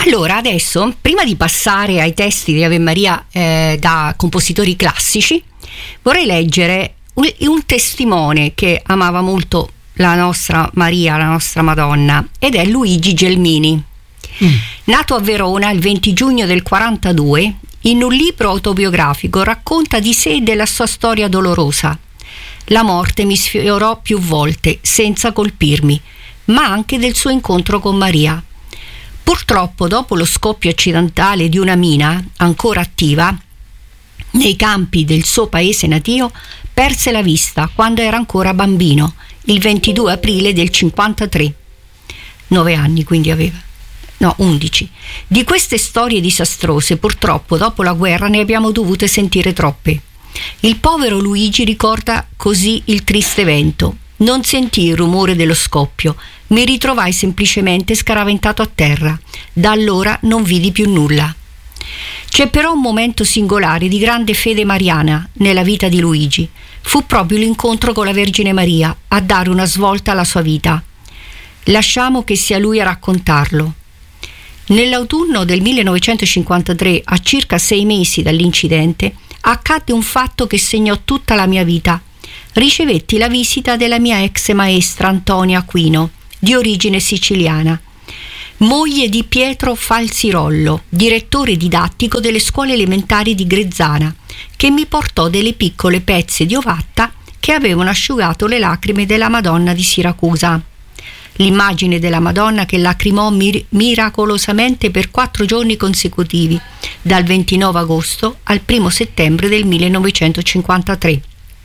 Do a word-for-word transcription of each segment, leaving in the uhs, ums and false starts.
Allora, adesso, prima di passare ai testi di Ave Maria eh, da compositori classici, vorrei leggere un, un testimone che amava molto la nostra Maria, la nostra Madonna, ed è Luigi Gelmini. Mm. Nato a Verona il venti giugno del quarantadue, in un libro autobiografico racconta di sé e della sua storia dolorosa. La morte mi sfiorò più volte senza colpirmi, ma anche del suo incontro con Maria. Purtroppo, dopo lo scoppio accidentale di una mina ancora attiva nei campi del suo paese natio, perse la vista quando era ancora bambino, il ventidue aprile del cinquantatré. Nove anni quindi aveva. No, undici. Di queste storie disastrose, purtroppo, dopo la guerra ne abbiamo dovute sentire troppe. Il povero Luigi ricorda così il triste evento. Non sentii il rumore dello scoppio, mi ritrovai semplicemente scaraventato a terra. Da allora non vidi più nulla. C'è però un momento singolare di grande fede mariana nella vita di Luigi. Fu proprio l'incontro con la Vergine Maria a dare una svolta alla sua vita. Lasciamo che sia lui a raccontarlo. Nell'autunno del millenovecentocinquantatré, a circa sei mesi dall'incidente, accadde un fatto che segnò tutta la mia vita. Ricevetti la visita della mia ex maestra Antonia Aquino, di origine siciliana, moglie di Pietro Falsirollo, direttore didattico delle scuole elementari di Grezzana, che mi portò delle piccole pezze di ovatta che avevano asciugato le lacrime della Madonna di Siracusa. L'immagine della Madonna che lacrimò mir- miracolosamente per quattro giorni consecutivi, dal ventinove agosto al primo settembre del millenovecentocinquantatré.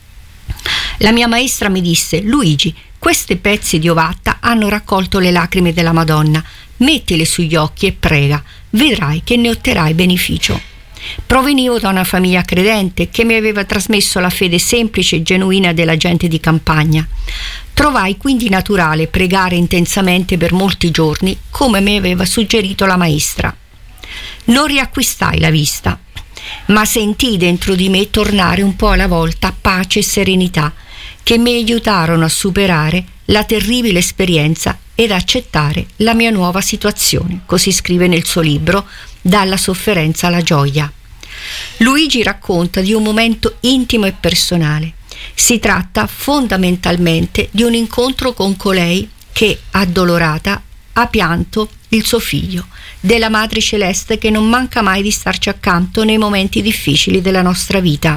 La mia maestra mi disse: Luigi, queste pezze di ovatta hanno raccolto le lacrime della Madonna, mettile sugli occhi e prega, vedrai che ne otterrai beneficio. Provenivo da una famiglia credente che mi aveva trasmesso la fede semplice e genuina della gente di campagna. Trovai quindi naturale pregare intensamente per molti giorni, come mi aveva suggerito la maestra. Non riacquistai la vista, ma sentii dentro di me tornare un po' alla volta pace e serenità, che mi aiutarono a superare la terribile esperienza ed accettare la mia nuova situazione, così scrive nel suo libro Dalla sofferenza alla gioia. Luigi racconta di un momento intimo e personale. Si tratta fondamentalmente di un incontro con colei che, addolorata, ha pianto il suo figlio, della Madre Celeste che non manca mai di starci accanto nei momenti difficili della nostra vita.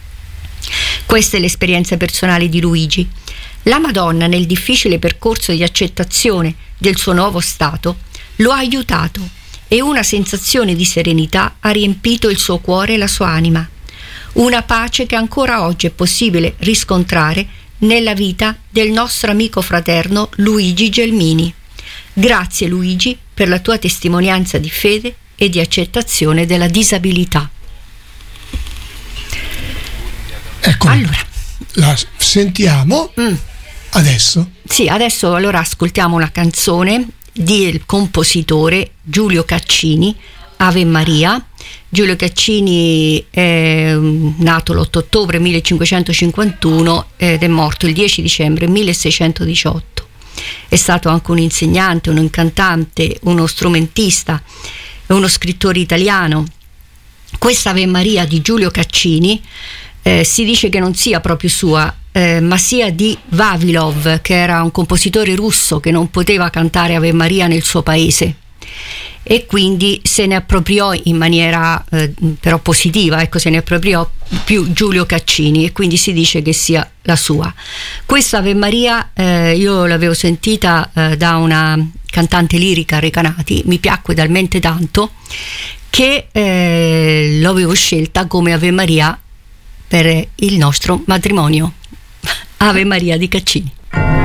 Questa è l'esperienza personale di Luigi. La Madonna, nel difficile percorso di accettazione del suo nuovo stato, lo ha aiutato e una sensazione di serenità ha riempito il suo cuore e la sua anima. Una pace che ancora oggi è possibile riscontrare nella vita del nostro amico fraterno Luigi Gelmini. Grazie Luigi per la tua testimonianza di fede e di accettazione della disabilità. Ecco, allora la sentiamo mm. adesso. Sì, adesso allora ascoltiamo una canzone del compositore Giulio Caccini, Ave Maria. Giulio Caccini è nato l'otto ottobre millecinquecentocinquantuno ed è morto il dieci dicembre milleseicentodiciotto. È stato anche un insegnante, un cantante, uno strumentista e uno scrittore italiano. Questa Ave Maria di Giulio Caccini eh, si dice che non sia proprio sua, eh, ma sia di Vavilov, che era un compositore russo che non poteva cantare Ave Maria nel suo paese, e quindi se ne appropriò in maniera eh, però positiva, ecco, se ne appropriò più Giulio Caccini, e quindi si dice che sia la sua. Questa Ave Maria eh, io l'avevo sentita eh, da una cantante lirica, Recanati, mi piacque talmente tanto che eh, l'avevo scelta come Ave Maria per il nostro matrimonio. Ave Maria di Caccini.